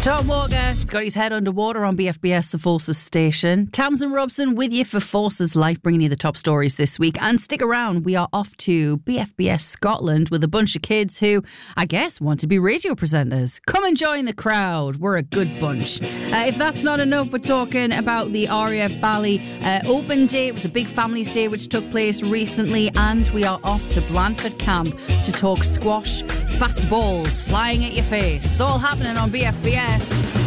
Tom Walker has got his head underwater on BFBS, the Forces station. Tamsin Robson with you for Forces Life, bringing you the top stories this week. And stick around, we are off to BFBS Scotland with a bunch of kids who, I guess, want to be radio presenters. Come and join the crowd. We're a good bunch. If that's not enough, we're talking about the Aria Valley Open Day. It was a big families day which took place recently. And we are off to Blandford Camp to talk squash, fast balls flying at your face. It's all happening on BFBS.